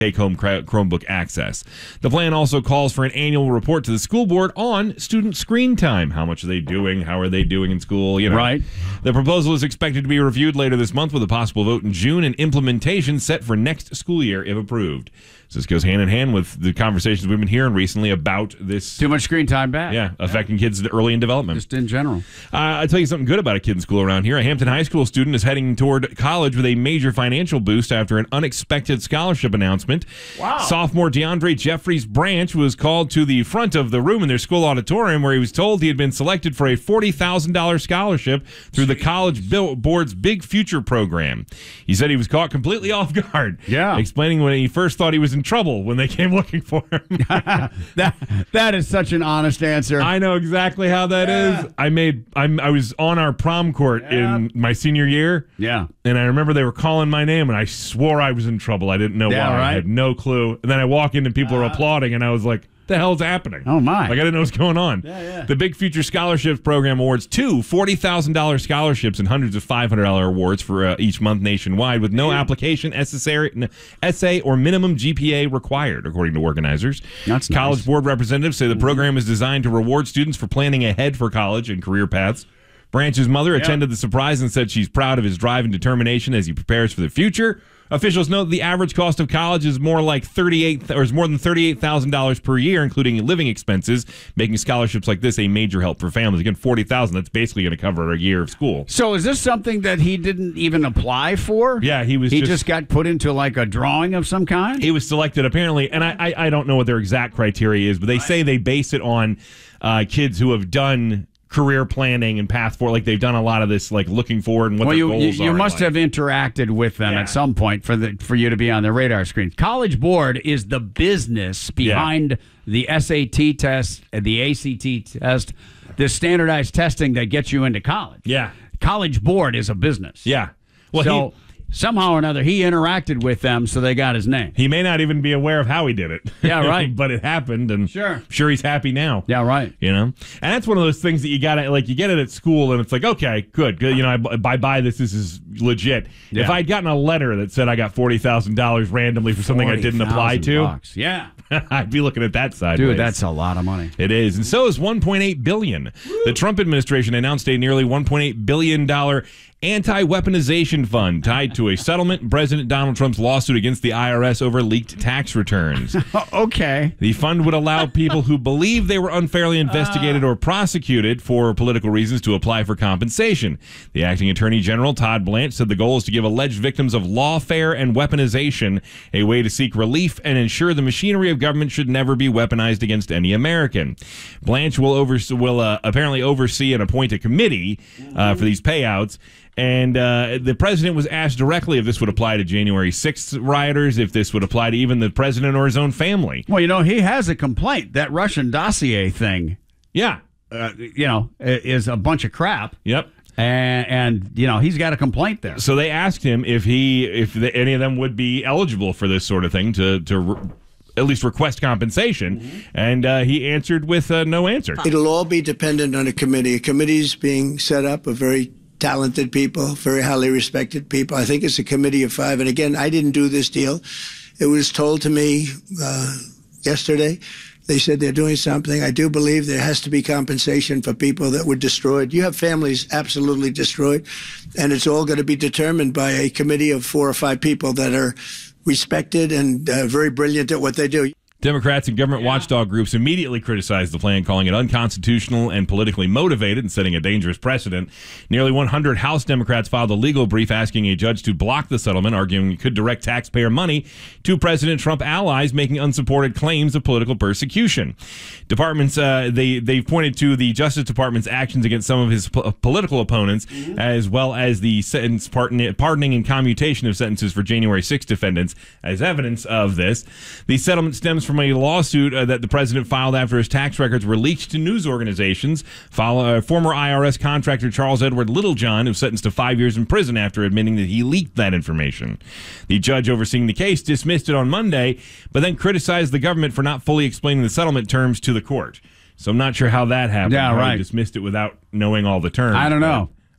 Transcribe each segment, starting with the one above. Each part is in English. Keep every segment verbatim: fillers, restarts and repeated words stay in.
take-home Chromebook access. The plan also calls for an annual report to the school board on student screen time. How much are they doing? How are they doing in school? You know. Right. The proposal is expected to be reviewed later this month with a possible vote in June and implementation set for next school year if approved. So this goes hand in hand with the conversations we've been hearing recently about this. Too much screen time bad. Yeah, affecting yeah. kids early in development. Just in general. Uh, I'll tell you something good about a kid in school around here. A Hampton High School student is heading toward college with a major financial boost after an unexpected scholarship announcement. Wow. Sophomore DeAndre Jeffries Branch was called to the front of the room in their school auditorium where he was told he had been selected for a forty thousand dollars scholarship through the College Board's Big Future program. He said he was caught completely off guard. Yeah. Explaining when he first thought he was in trouble when they came looking for him. that that is such an honest answer. I know exactly how that yeah. is. I made I'm I was on our prom court yeah. in my senior year. Yeah. And I remember they were calling my name and I swore I was in trouble. I didn't know yeah, why. Right? I had no clue. And then I walk in and people uh, are applauding and I was like, the hell's happening? Oh, my. Like, I didn't know what's going on. Yeah, yeah. The Big Future Scholarships Program awards two forty thousand dollars scholarships and hundreds of five hundred dollars awards for uh, each month nationwide with no application, essay, or minimum G P A required, according to organizers. That's nice. College board representatives say the program is designed to reward students for planning ahead for college and career paths. Branch's mother yeah. attended the surprise and said she's proud of his drive and determination as he prepares for the future. Officials note the average cost of college is more like thirty-eight or is more than thirty-eight thousand dollars per year, including living expenses, making scholarships like this a major help for families. Again, forty thousand dollars, that's basically going to cover a year of school. So is this something that he didn't even apply for? Yeah, he was He just, just got put into like a drawing of some kind? He was selected apparently, and I, I, I don't know what their exact criteria is, but they say they base it on uh, kids who have done career planning and path forward, like they've done a lot of this, like looking forward and what well, their you, goals you, are. You must like. have interacted with them yeah. at some point for the for you to be on the radar screen. College Board is the business behind yeah. the S A T test, the A C T test, the standardized testing that gets you into college. Yeah. College Board is a business. Yeah. Well, so he, somehow or another, he interacted with them, so they got his name. He may not even be aware of how he did it. Yeah, right. But it happened, and sure. I'm sure he's happy now. Yeah, right. You know? And that's one of those things that you got to, like, you get it at school, and it's like, okay, good, good. You know, I, I buy this. This is legit. Yeah. If I'd gotten a letter that said I got forty thousand dollars randomly for something I didn't apply to, bucks. Yeah. I'd be looking at that side. Dude, that's a lot of money. It is. And so is one point eight billion dollars. The Trump administration announced a nearly one point eight billion dollars anti-weaponization fund tied to a settlement in President Donald Trump's lawsuit against the I R S over leaked tax returns. Okay. The fund would allow people who believe they were unfairly investigated uh. or prosecuted for political reasons to apply for compensation. The acting attorney general, Todd Blanche, said the goal is to give alleged victims of lawfare and weaponization a way to seek relief and ensure the machinery of government should never be weaponized against any American. Blanche will, over, will uh, apparently oversee and appoint a committee uh, for these payouts. And uh, the president was asked directly if this would apply to January sixth rioters, if this would apply to even the president or his own family. Well, you know, he has a complaint. That Russian dossier thing, yeah, uh, you know, is a bunch of crap. Yep. And, and you know, he's got a complaint there. So they asked him if he, if the, any of them would be eligible for this sort of thing to to. Re- at least request compensation, mm-hmm. and uh, he answered with uh, no answer. It'll all be dependent on a committee. A committee's being set up of very talented people, very highly respected people. I think it's a committee of five. And again, I didn't do this deal. It was told to me uh, yesterday. They said they're doing something. I do believe there has to be compensation for people that were destroyed. You have families absolutely destroyed, and it's all going to be determined by a committee of four or five people that are respected and uh, very brilliant at what they do. Democrats and government yeah. watchdog groups immediately criticized the plan, calling it unconstitutional and politically motivated and setting a dangerous precedent. Nearly one hundred House Democrats filed a legal brief asking a judge to block the settlement, arguing it could direct taxpayer money to President Trump allies making unsupported claims of political persecution. Departments, uh, they, they've pointed to the Justice Department's actions against some of his po- political opponents, mm-hmm. as well as the sentence pardon- pardoning and commutation of sentences for January sixth defendants as evidence of this. The settlement stems from from a lawsuit uh, that the president filed after his tax records were leaked to news organizations. Follow, uh, former I R S contractor Charles Edward Littlejohn was sentenced to five years in prison after admitting that he leaked that information. The judge overseeing the case dismissed it on Monday, but then criticized the government for not fully explaining the settlement terms to the court. So I'm not sure how that happened. Yeah, how right. He dismissed it without knowing all the terms. I don't know.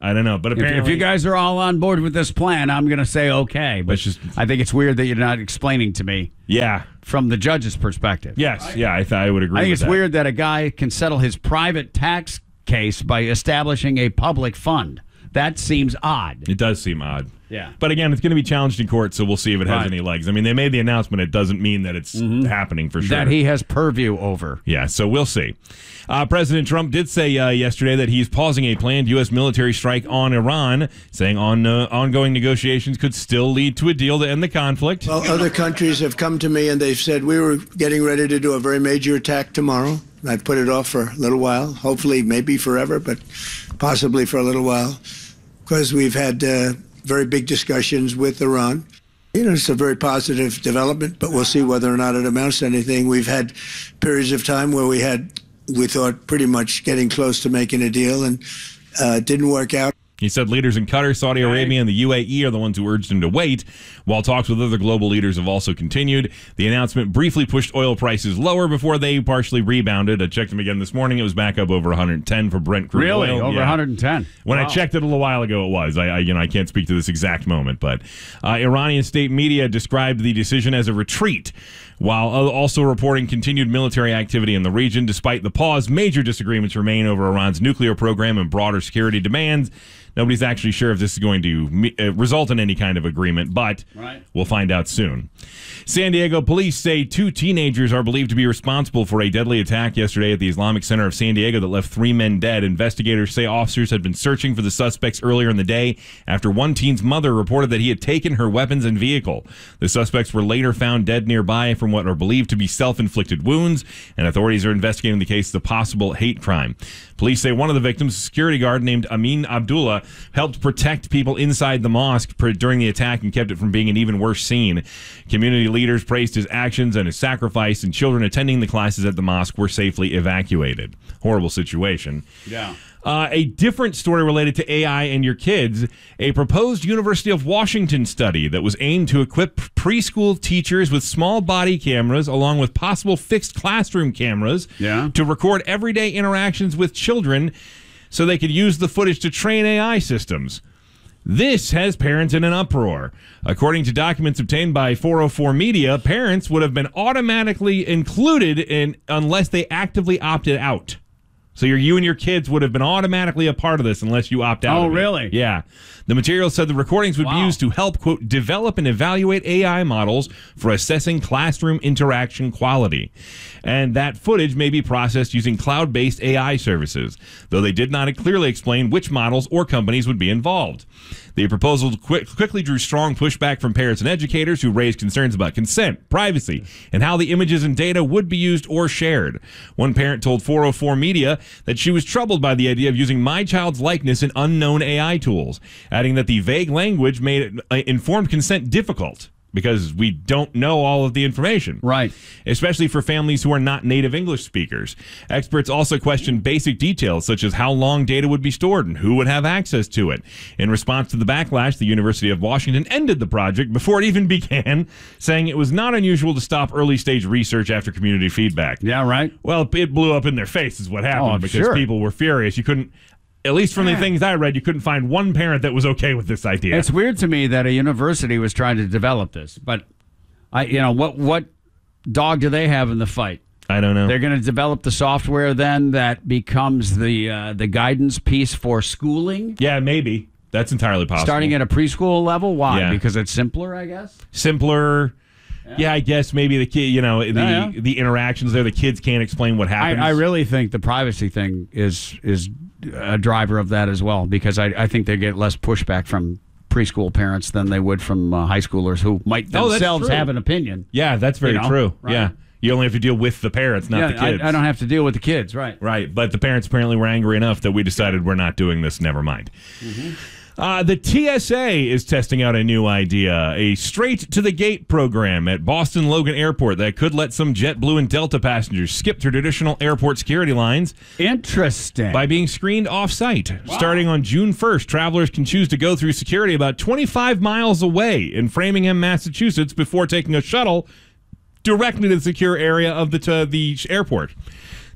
I don't know, but If, apparently, if you guys are all on board with this plan, I'm going to say okay. But It's just- I think it's weird that you're not explaining to me yeah, from the judge's perspective. yes, yeah, I thought I would agree. I think with it's that. weird that a guy can settle his private tax case by establishing a public fund. That seems odd. It does seem odd. Yeah. But again, it's going to be challenged in court, so we'll see if it has Right. any legs. I mean, they made the announcement. It doesn't mean that it's happening for sure. That he has purview over. Yeah, so we'll see. Uh, President Trump did say uh, yesterday that he's pausing a planned U S military strike on Iran, saying on uh, ongoing negotiations could still lead to a deal to end the conflict. Well, other countries have come to me and they've said we were getting ready to do a very major attack tomorrow. I've put it off for a little while, hopefully maybe forever, but possibly for a little while, because we've had uh, very big discussions with Iran. You know, it's a very positive development, but we'll see whether or not it amounts to anything. We've had periods of time where we had, we thought pretty much getting close to making a deal, and uh, it didn't work out. He said leaders in Qatar, Saudi Arabia, and the U A E are the ones who urged him to wait, while talks with other global leaders have also continued. The announcement briefly pushed oil prices lower before they partially rebounded. I checked them again this morning. It was back up over one hundred ten for Brent crude Really? oil. Over Yeah. one hundred ten? When Wow. I checked it a little while ago, it was. I, I, you know, I can't speak to this exact moment, but uh, Iranian state media described the decision as a retreat, while also reporting continued military activity in the region. Despite the pause, major disagreements remain over Iran's nuclear program and broader security demands. Nobody's actually sure if this is going to uh, result in any kind of agreement, but Right. we'll find out soon. San Diego police say two teenagers are believed to be responsible for a deadly attack yesterday at the Islamic Center of San Diego that left three men dead. Investigators say officers had been searching for the suspects earlier in the day after one teen's mother reported that he had taken her weapons and vehicle. The suspects were later found dead nearby from what are believed to be self-inflicted wounds, and authorities are investigating the case as a possible hate crime. Police say one of the victims, a security guard named Amin Abdullah, helped protect people inside the mosque during the attack and kept it from being an even worse scene. Community leaders praised his actions and his sacrifice, and children attending the classes at the mosque were safely evacuated. Horrible situation. Yeah. Uh, a different story related to A I and your kids, a proposed University of Washington study that was aimed to equip preschool teachers with small body cameras along with possible fixed classroom cameras Yeah. to record everyday interactions with children so they could use the footage to train A I systems. This has parents in an uproar. According to documents obtained by four oh four Media, parents would have been automatically included in unless they actively opted out. So your, you and your kids would have been automatically a part of this unless you opt out. Oh, of it. really? Yeah. The material said the recordings would be Wow. used to help, quote, develop and evaluate A I models for assessing classroom interaction quality. And that footage may be processed using cloud-based A I services, though they did not clearly explain which models or companies would be involved. The proposal quick, quickly drew strong pushback from parents and educators who raised concerns about consent, privacy, and how the images and data would be used or shared. One parent told four oh four Media that she was troubled by the idea of using my child's likeness in unknown A I tools, adding that the vague language made uh, informed consent difficult because we don't know all of the information. Right. Especially for families who are not native English speakers. Experts also question basic details such as how long data would be stored and who would have access to it. In response to the backlash, the University of Washington ended the project before it even began, saying it was not unusual to stop early stage research after community feedback. Yeah, right. Well, it blew up in their face is what happened Oh, because sure. people were furious. You couldn't, at least from the things I read, you couldn't find one parent that was okay with this idea. It's weird to me that a university was trying to develop this, but I, you know, what what dog do they have in the fight? I don't know. They're going to develop the software then that becomes the uh, the guidance piece for schooling, Yeah, maybe. That's entirely possible. starting at a preschool level. Why? Yeah. Because it's simpler, I guess. Simpler. Yeah, I guess maybe the kid, you know, the Yeah, yeah. the interactions there, the kids can't explain what I, happens. I really think the privacy thing is is a driver of that as well, because I, I think they get less pushback from preschool parents than they would from uh, high schoolers who might Oh, that's themselves true. have an opinion. Yeah, that's very You know, true. right. Yeah. You only have to deal with the parents, not yeah, the kids. I, I don't have to deal with the kids, right? Right, but the parents apparently were angry enough that we decided we're not doing this. Never mind. Mm-hmm. Uh, the T S A is testing out a new idea, a straight-to-the-gate program at Boston Logan Airport that could let some JetBlue and Delta passengers skip traditional airport security lines Interesting. by being screened off-site. Starting on June first, travelers can choose to go through security about twenty-five miles away in Framingham, Massachusetts, before taking a shuttle directly to the secure area of the, to the airport.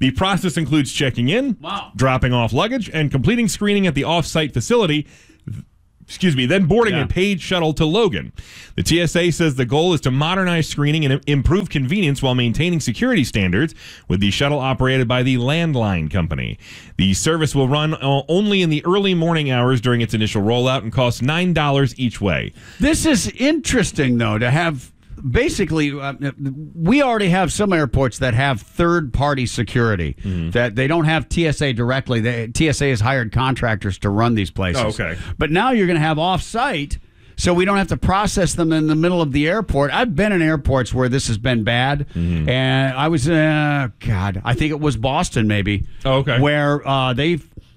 The process includes checking in, wow. dropping off luggage, and completing screening at the off-site facility. Excuse me, then boarding yeah. a paid shuttle to Logan. The T S A says the goal is to modernize screening and improve convenience while maintaining security standards, with the shuttle operated by the Landline Company. The service will run only in the early morning hours during its initial rollout and costs nine dollars each way. This is interesting, though, to have... Basically, uh, we already have some airports that have third-party security, mm-hmm. that they don't have T S A directly. They, T S A has hired contractors to run these places. Oh, okay. But now you're going to have off-site, so we don't have to process them in the middle of the airport. I've been in airports where this has been bad, mm-hmm. and I was, uh, God, I think it was Boston maybe, oh, okay. where uh, they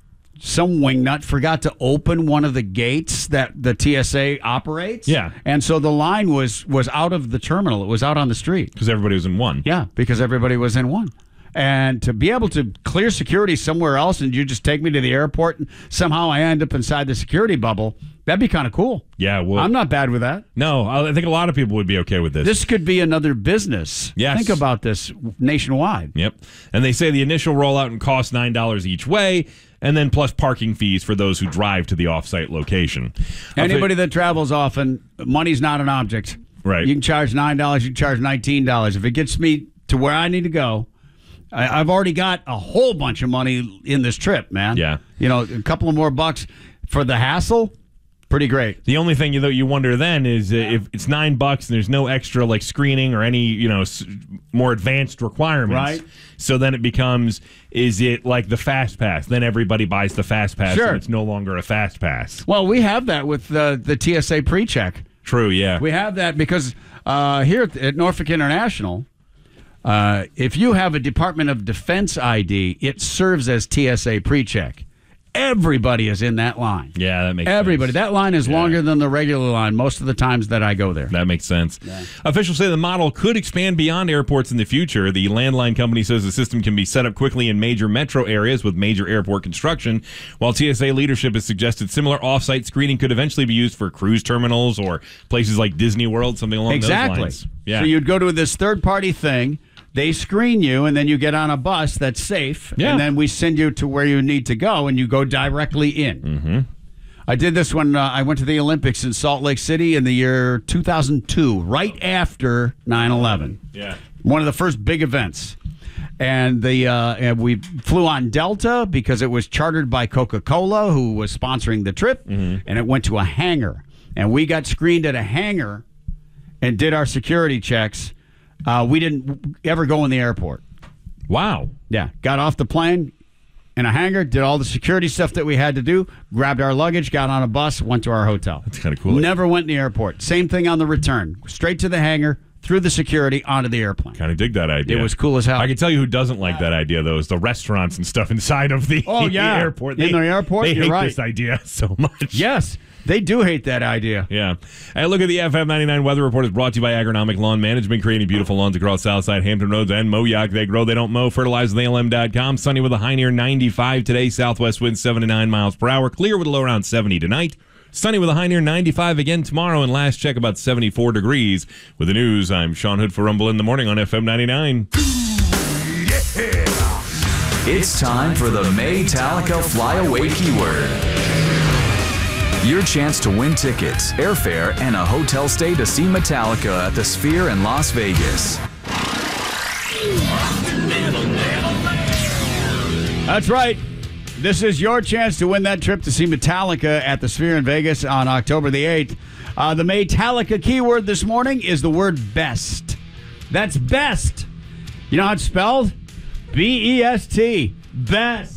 some wingnut forgot to open one of the gates that the T S A operates. Yeah. And so the line was was out of the terminal. It was out on the street. Because everybody was in one. Yeah, because everybody was in one. And to be able to clear security somewhere else and you just take me to the airport and somehow I end up inside the security bubble, that'd be kind of cool. Yeah, well, I'm not bad with that. No, I think a lot of people would be okay with this. This could be another business. Yes. Think about this nationwide. Yep. And they say the initial rollout costs nine dollars each way, and then plus parking fees for those who drive to the off-site location. Anybody that travels often, money's not an object. Right. You can charge nine dollars, you can charge nineteen dollars. If it gets me to where I need to go, I, I've already got a whole bunch of money in this trip, man. Yeah. You know, a couple of more bucks for the hassle, pretty great. The only thing you, you wonder then is uh, if it's nine bucks and there's no extra like screening or any, you know, s- more advanced requirements. Right. So then it becomes, is it like the Fast Pass? Then everybody buys the Fast Pass Sure. and it's no longer a Fast Pass. Well, we have that with the, the T S A pre-check. True, yeah. We have that because uh, here at, at Norfolk International, uh, if you have a Department of Defense I D, it serves as T S A pre-check. Everybody is in that line. Yeah, that makes Everybody. sense. That line is Yeah. longer than the regular line most of the times that I go there. That makes sense. Yeah. Officials say the model could expand beyond airports in the future. The Landline Company says the system can be set up quickly in major metro areas with major airport construction, while T S A leadership has suggested similar off-site screening could eventually be used for cruise terminals or places like Disney World, something along exactly. those lines. Yeah. So you'd go to this third-party thing, they screen you, and then you get on a bus that's safe, Yeah. and then we send you to where you need to go, and you go directly in. Mm-hmm. I did this when uh, I went to the Olympics in Salt Lake City in the year two thousand two, right after nine eleven. Yeah. One of the first big events. And the uh, and we flew on Delta because it was chartered by Coca-Cola, who was sponsoring the trip, mm-hmm. and it went to a hangar. And we got screened at a hangar and did our security checks. Uh, we didn't ever go in the airport. Wow. Yeah. Got off the plane in a hangar, did all the security stuff that we had to do, grabbed our luggage, got on a bus, went to our hotel. That's kind of cool. Never went in the airport. Same thing on the return. Straight to the hangar, through the security, onto the airplane. Kind of dig that idea. It was cool as hell. I can tell you who doesn't like that idea, though, is the restaurants and stuff inside of the, oh, yeah. the airport. In they, the airport, they you're hate right. this idea so much. Yes. They do hate that idea. Yeah. Hey, look at the F M ninety-nine weather report is brought to you by Agronomic Lawn Management, creating beautiful lawns across Southside, Hampton Roads, and Moyock. They grow, they don't mow. Fertilize with A L M dot com. Sunny with a high near ninety-five today. Southwest winds seven to nine miles per hour. Clear with a low around seventy tonight. Sunny with a high near ninety-five again tomorrow, and last check about seventy-four degrees. With the news, I'm Sean Hood for Rumble in the Morning on F M ninety-nine. Yeah. It's time for the Maytalica Flyaway Keyword. Your chance to win tickets, airfare, and a hotel stay to see Metallica at the Sphere in Las Vegas. That's right. This is your chance to win that trip to see Metallica at the Sphere in Vegas on October the eighth. Uh, the Maytalica keyword this morning is the word best. That's best. You know how it's spelled? B E S T. Best.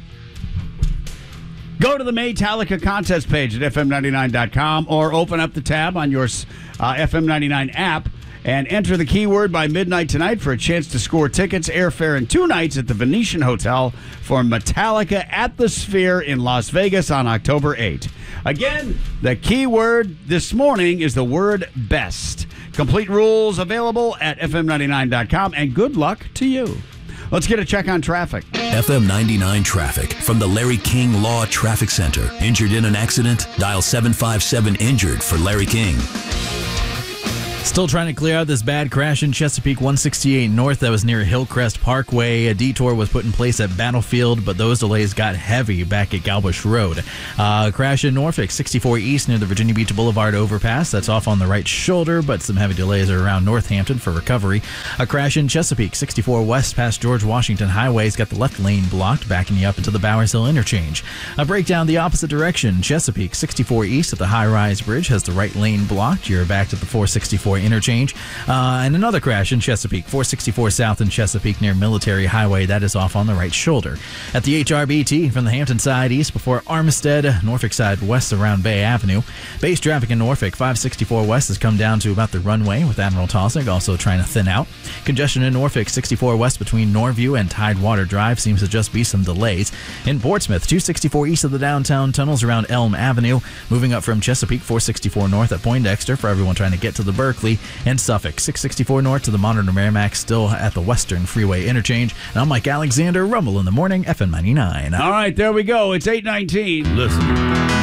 Go to the Maytalica contest page at F M ninety-nine dot com or open up the tab on your uh, F M ninety-nine app and enter the keyword by midnight tonight for a chance to score tickets, airfare, and two nights at the Venetian Hotel for Metallica at the Sphere in Las Vegas on October eighth. Again, the keyword this morning is the word best. Complete rules available at F M ninety-nine dot com, and good luck to you. Let's get a check on traffic. F M ninety-nine traffic from the Larry King Law Traffic Center. Injured in an accident? Dial seven five seven injured for Larry King. Still trying to clear out this bad crash in Chesapeake one sixty-eight North that was near Hillcrest Parkway. A detour was put in place at Battlefield, but those delays got heavy back at Galbush Road. Uh, crash in Norfolk sixty-four East near the Virginia Beach Boulevard overpass. That's off on the right shoulder, but some heavy delays are around Northampton for recovery. A crash in Chesapeake sixty-four West past George Washington Highway's got the left lane blocked, backing you up into the Bowers Hill interchange. A breakdown the opposite direction. Chesapeake sixty-four East at the high-rise bridge has the right lane blocked. You're back to the four sixty-four interchange. Uh, and another crash in Chesapeake, four sixty-four South in Chesapeake near Military Highway. That is off on the right shoulder. At the H R B T from the Hampton side east before Armistead, Norfolk side west around Bay Avenue. Base traffic in Norfolk, five sixty-four West has come down to about the runway with Admiral Taussig also trying to thin out. Congestion in Norfolk, sixty-four West between Norview and Tidewater Drive seems to just be some delays. In Portsmouth, two sixty-four east of the downtown tunnels around Elm Avenue. Moving up from Chesapeake, four sixty-four north at Poindexter for everyone trying to get to the Berkeley. And Suffolk, six sixty-four north to the Modern Merrimack, still at the Western Freeway interchange. And I'm Mike Alexander, Rumble in the Morning, F M ninety-nine. All right, there we go. It's eight nineteen. Listen.